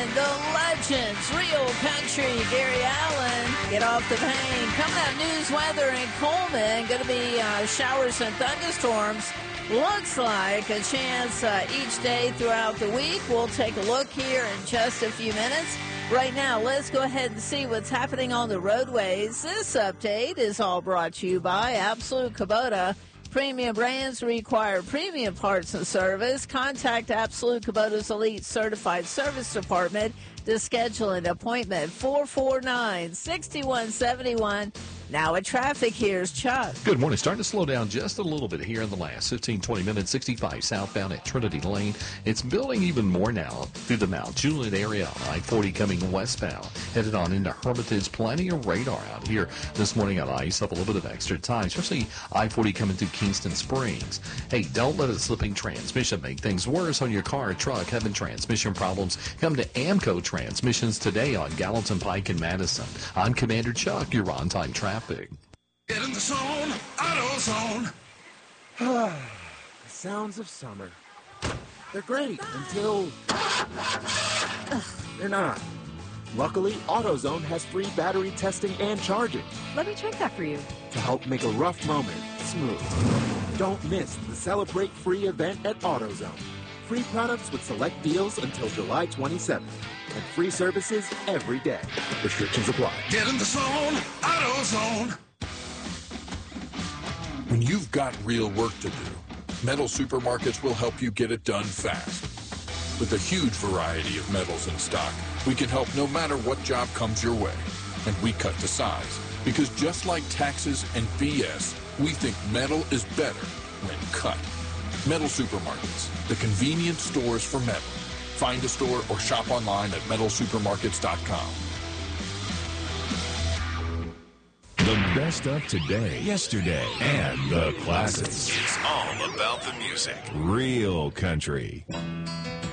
the legends, real country, Gary Allen. Get off the pain. Coming up, news, weather in Coleman. Going to be showers and thunderstorms. Looks like a chance each day throughout the week. We'll take a look here in just a few minutes. Right now, let's go ahead and see what's happening on the roadways. This update is all brought to you by Absolute Kubota. Premium brands require premium parts and service. Contact Absolute Kubota's Elite Certified Service Department to schedule an appointment. 449-6171. Now at traffic, here's Chuck. Good morning. Starting to slow down just a little bit here in the last 15, 20 minutes. 65 southbound at Trinity Lane. It's building even more now through the Mount Juliet area. I-40 coming westbound. Headed on into Hermitage. Plenty of radar out here this morning on ice. Up a little bit of extra time, especially I-40 coming through Kingston Springs. Hey, don't let a slipping transmission make things worse on your car or truck. Having transmission problems? Come to Amco Transmissions today on Gallatin Pike and Madison. I'm Commander Chuck. You're on time traffic. Get in the zone, AutoZone. The sounds of summer. They're great until they're not. Luckily, AutoZone has free battery testing and charging Let me check that for you. to help make a rough moment smooth. Don't miss the Celebrate Free event at AutoZone. Free products with select deals until July 27th. And free services every day. Restrictions apply. Get in the zone, AutoZone. When you've got real work to do, Metal Supermarkets will help you get it done fast. With a huge variety of metals in stock, we can help no matter what job comes your way. And we cut to size, because just like taxes and BS, we think metal is better when cut. Metal Supermarkets, the convenient stores for metal. Find a store or shop online at metalsupermarkets.com. The best of today, yesterday, and the classics. It's all about the music. Real country.